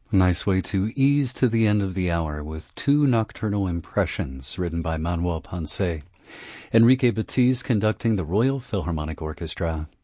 A nice way to ease to the end of the hour with two nocturnal impressions written by Manuel Ponce. Enrique Batiz conducting the Royal Philharmonic Orchestra.